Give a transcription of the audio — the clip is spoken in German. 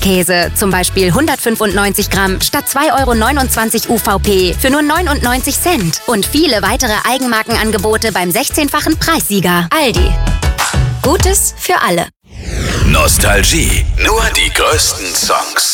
Käse, zum Beispiel 195 Gramm statt 2,29 € UVP für nur 99 Cent. Und viele weitere Eigenmarkenangebote beim 16-fachen Preissieger. Aldi. Gutes für alle. Nostalgie. Nur die größten Songs.